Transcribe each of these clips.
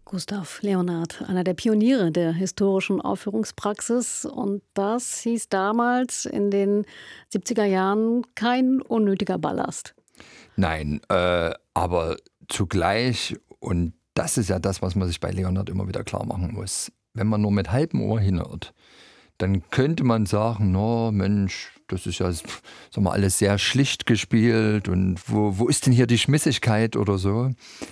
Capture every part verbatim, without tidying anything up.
Gustav Leonhard, einer der Pioniere der historischen Aufführungspraxis. Und das hieß damals in den siebziger Jahren kein unnötiger Ballast. Nein, äh, aber zugleich, und das ist ja das, was man sich bei Leonhard immer wieder klar machen muss, wenn man nur mit halbem Ohr hinhört, dann könnte man sagen, no Mensch, das ist ja sag mal, alles sehr schlicht gespielt und wo, wo ist denn hier die Schmissigkeit oder so?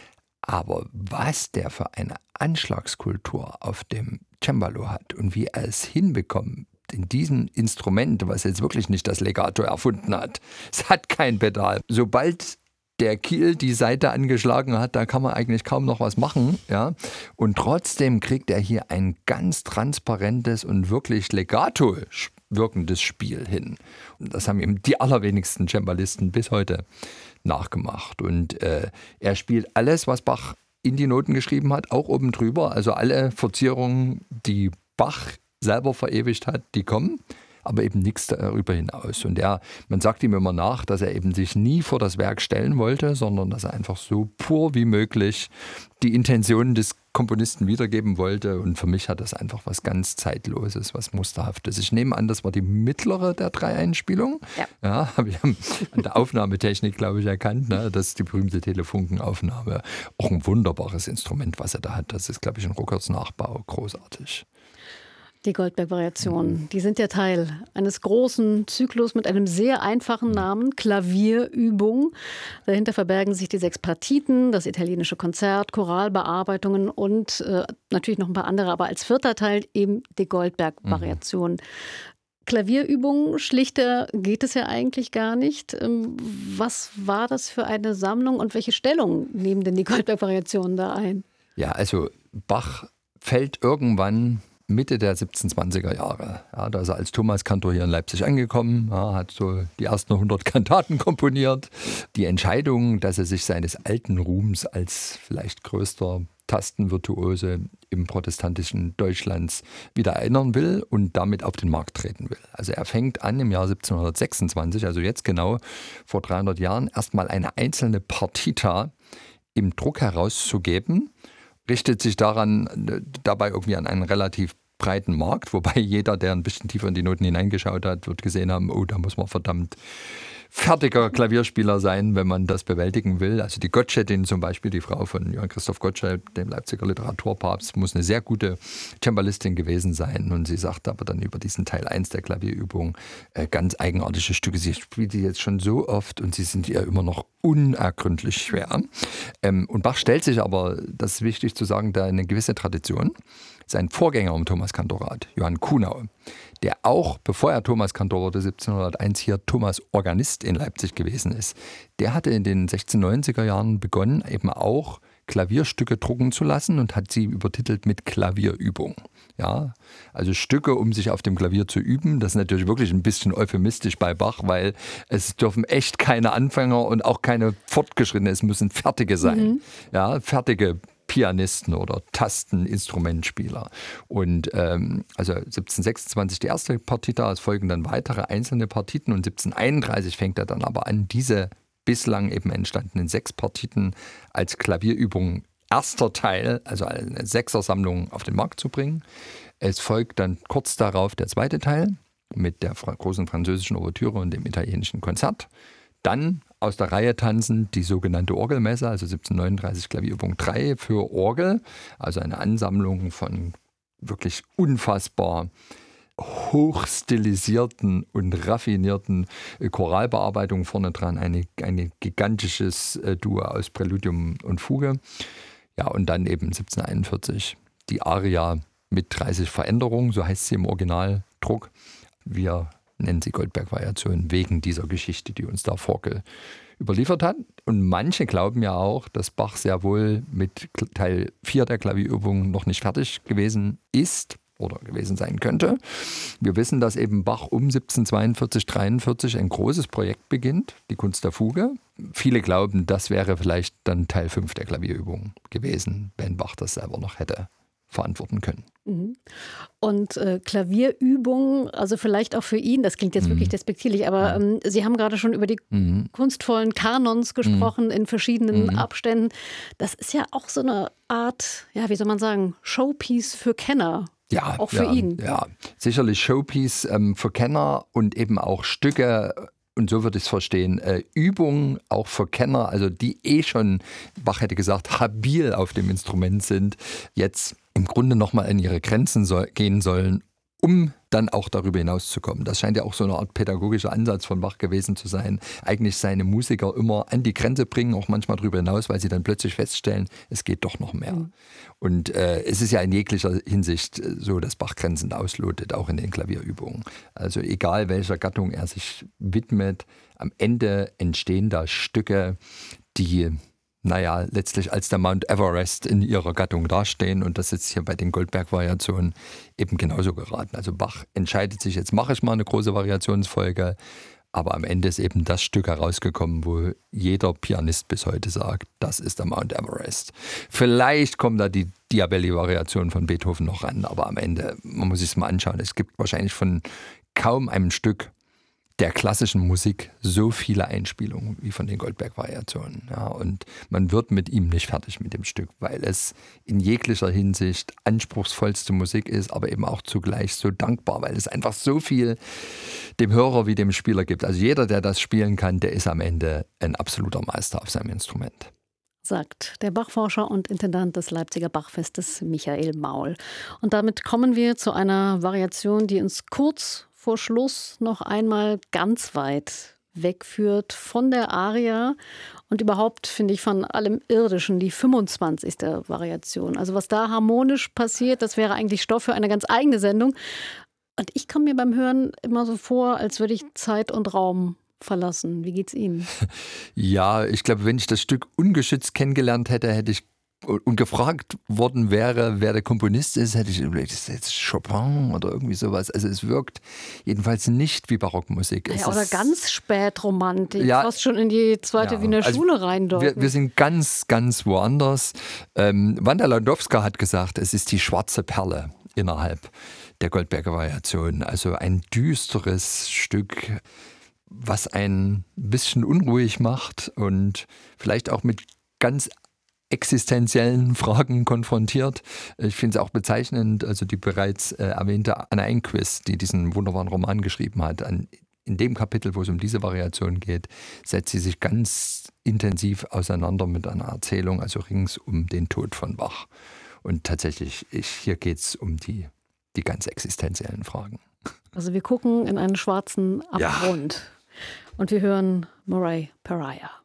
Aber was der für eine Anschlagskultur auf dem Cembalo hat und wie er es hinbekommt, in diesem Instrument, was jetzt wirklich nicht das Legato erfunden hat, es hat kein Pedal. Sobald der Kiel die Saite angeschlagen hat, da kann man eigentlich kaum noch was machen. Ja? Und trotzdem kriegt er hier ein ganz transparentes und wirklich Legato wirkendes Spiel hin. Und das haben eben die allerwenigsten Cembalisten bis heute nachgemacht. Und äh, er spielt alles, was Bach in die Noten geschrieben hat, auch oben drüber. Also alle Verzierungen, die Bach selber verewigt hat, die kommen, aber eben nichts darüber hinaus. Und er, man sagt ihm immer nach, dass er eben sich nie vor das Werk stellen wollte, sondern dass er einfach so pur wie möglich die Intentionen des Komponisten wiedergeben wollte. Und für mich hat das einfach was ganz Zeitloses, was Musterhaftes. Ich nehme an, das war die mittlere der drei Einspielungen. Ja, ja, habe ich an der Aufnahmetechnik, glaube ich, erkannt. Ne? Das ist die berühmte Telefunkenaufnahme. Auch ein wunderbares Instrument, was er da hat. Das ist, glaube ich, ein Rückerts Nachbau. Großartig. Die Goldberg-Variationen, die sind ja Teil eines großen Zyklus mit einem sehr einfachen Namen, Klavierübung. Dahinter verbergen sich die sechs Partiten, das italienische Konzert, Choralbearbeitungen und äh, natürlich noch ein paar andere, aber als vierter Teil eben die Goldberg-Variationen. Mhm. Klavierübung, schlichter geht es ja eigentlich gar nicht. Was war das für eine Sammlung und welche Stellung nehmen denn die Goldberg-Variationen da ein? Ja, also Bach fällt irgendwann Mitte der siebzehnhundertzwanziger Jahre. Ja, da ist er als Thomaskantor hier in Leipzig angekommen, ja, hat so die ersten hundert Kantaten komponiert. Die Entscheidung, dass er sich seines alten Ruhms als vielleicht größter Tastenvirtuose im protestantischen Deutschlands wieder erinnern will und damit auf den Markt treten will. Also er fängt an im Jahr siebzehnhundertsechsundzwanzig, also jetzt genau vor dreihundert Jahren, erstmal eine einzelne Partita im Druck herauszugeben, richtet sich daran dabei irgendwie an einen relativ breiten Markt, wobei jeder, der ein bisschen tiefer in die Noten hineingeschaut hat, wird gesehen haben, oh, da muss man verdammt fertiger Klavierspieler sein, wenn man das bewältigen will. Also die Gottschedin zum Beispiel, die Frau von Johann Christoph Gottsched, dem Leipziger Literaturpapst, muss eine sehr gute Cembalistin gewesen sein. Und sie sagt aber dann über diesen Teil eins der Klavierübung äh, ganz eigenartige Stücke. Sie spielt die jetzt schon so oft und sie sind ihr immer noch unergründlich schwer. Ähm, und Bach stellt sich aber, das ist wichtig zu sagen, da eine gewisse Tradition. Sein Vorgänger im Thomaskantorat, Johann Kuhnau, der auch, bevor er Thomaskantor wurde, siebzehnhunderteins hier Thomas Organist in Leipzig gewesen ist, der hatte in den sechzehnhundertneunziger Jahren begonnen, eben auch Klavierstücke drucken zu lassen und hat sie übertitelt mit Klavierübung. Ja, also Stücke, um sich auf dem Klavier zu üben. Das ist natürlich wirklich ein bisschen euphemistisch bei Bach, weil es dürfen echt keine Anfänger und auch keine Fortgeschrittene, es müssen fertige sein. Mhm. Ja, fertige Pianisten oder Tasteninstrumentspieler. Und ähm, also siebzehnhundertsechsundzwanzig die erste Partita, es folgen dann weitere einzelne Partiten und siebzehnhunderteinunddreißig fängt er dann aber an, diese bislang eben entstandenen sechs Partiten als Klavierübung erster Teil, also eine Sechsersammlung auf den Markt zu bringen. Es folgt dann kurz darauf der zweite Teil mit der großen französischen Ouvertüre und dem italienischen Konzert. Dann aus der Reihe tanzen die sogenannte Orgelmesse, also siebzehnhundertneununddreißig Klavierübung drei für Orgel, also eine Ansammlung von wirklich unfassbar hochstilisierten und raffinierten Choralbearbeitungen vorne dran, eine, ein gigantisches Duo aus Präludium und Fuge. Ja, und dann eben siebzehnhunderteinundvierzig die Aria mit dreißig Veränderungen, so heißt sie im Originaldruck. Wir nennen sie Goldberg-Variation wegen dieser Geschichte, die uns da Forkel überliefert hat. Und manche glauben ja auch, dass Bach sehr wohl mit Teil vier der Klavierübung noch nicht fertig gewesen ist oder gewesen sein könnte. Wir wissen, dass eben Bach um siebzehnhundertzweiundvierzig, dreiundvierzig ein großes Projekt beginnt, die Kunst der Fuge. Viele glauben, das wäre vielleicht dann Teil fünf der Klavierübung gewesen, wenn Bach das selber noch hätte verantworten können. Und äh, Klavierübungen, also vielleicht auch für ihn, das klingt jetzt mhm. wirklich despektierlich, aber ähm, Sie haben gerade schon über die mhm. kunstvollen Kanons gesprochen mhm. in verschiedenen mhm. Abständen. Das ist ja auch so eine Art, ja, wie soll man sagen, Showpiece für Kenner. Ja, auch für ja, ihn. Ja, sicherlich Showpiece ähm, für Kenner und eben auch Stücke. Und so würde ich es verstehen, äh, Übungen auch für Kenner, also die eh schon, Bach hätte gesagt, habil auf dem Instrument sind, jetzt im Grunde nochmal an ihre Grenzen soll, gehen sollen, um dann auch darüber hinauszukommen. Das scheint ja auch so eine Art pädagogischer Ansatz von Bach gewesen zu sein. Eigentlich seine Musiker immer an die Grenze bringen, auch manchmal darüber hinaus, weil sie dann plötzlich feststellen, es geht doch noch mehr. Mhm. Und äh, es ist ja in jeglicher Hinsicht so, dass Bach Grenzen auslotet, auch in den Klavierübungen. Also egal welcher Gattung er sich widmet, am Ende entstehen da Stücke, die naja, letztlich als der Mount Everest in ihrer Gattung dastehen. Und das ist hier bei den Goldberg-Variationen eben genauso geraten. Also Bach entscheidet sich, jetzt mache ich mal eine große Variationsfolge, aber am Ende ist eben das Stück herausgekommen, wo jeder Pianist bis heute sagt, das ist der Mount Everest. Vielleicht kommt da die Diabelli-Variation von Beethoven noch ran, aber am Ende, man muss sich es mal anschauen, es gibt wahrscheinlich von kaum einem Stück der klassischen Musik so viele Einspielungen wie von den Goldberg-Variationen. Ja, und man wird mit ihm nicht fertig mit dem Stück, weil es in jeglicher Hinsicht anspruchsvollste Musik ist, aber eben auch zugleich so dankbar, weil es einfach so viel dem Hörer wie dem Spieler gibt. Also jeder, der das spielen kann, der ist am Ende ein absoluter Meister auf seinem Instrument. Sagt der Bachforscher und Intendant des Leipziger Bachfestes Michael Maul. Und damit kommen wir zu einer Variation, die uns kurz vor Schluss noch einmal ganz weit wegführt von der Aria und überhaupt, finde ich, von allem Irdischen, die fünfundzwanzigste Variation. Also was da harmonisch passiert, das wäre eigentlich Stoff für eine ganz eigene Sendung. Und ich komme mir beim Hören immer so vor, als würde ich Zeit und Raum verlassen. Wie geht's Ihnen? Ja, ich glaube, wenn ich das Stück ungeschützt kennengelernt hätte, hätte ich und gefragt worden wäre, wer der Komponist ist, hätte ich überlegt, ist das jetzt Chopin oder irgendwie sowas. Also es wirkt jedenfalls nicht wie Barockmusik. Ja, oder ganz Spätromantik, ja, fast schon in die zweite ja, Wiener also Schule reindeuten. Wir, wir sind ganz, ganz woanders. Ähm, Wanda Landowska hat gesagt, es ist die schwarze Perle innerhalb der Goldberger Variation. Also ein düsteres Stück, was ein bisschen unruhig macht und vielleicht auch mit ganz existenziellen Fragen konfrontiert. Ich finde es auch bezeichnend, also die bereits äh, erwähnte Anna Enquist, die diesen wunderbaren Roman geschrieben hat, an, in dem Kapitel, wo es um diese Variation geht, setzt sie sich ganz intensiv auseinander mit einer Erzählung, also rings um den Tod von Bach. Und tatsächlich, ich, hier geht es um die, die ganz existenziellen Fragen. Also wir gucken in einen schwarzen Abgrund. Ja. Und wir hören Moray Pariah.